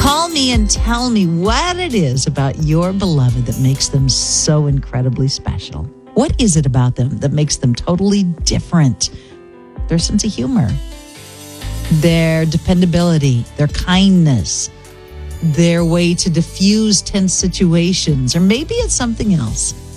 Call me and tell me what it is about your beloved that makes them so incredibly special. What is it about them that makes them totally different? Their sense of humor, their dependability, their kindness, their way to diffuse tense situations, or maybe it's something else.